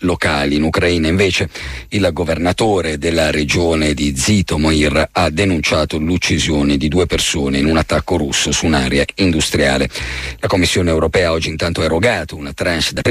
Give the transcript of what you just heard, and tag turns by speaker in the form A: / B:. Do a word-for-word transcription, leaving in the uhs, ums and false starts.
A: locali. In Ucraina invece il governatore della regione di Zitomir ha denunciato l'uccisione di due persone in un attacco russo su un'area industriale. La Commissione europea oggi intanto ha erogato una tranche da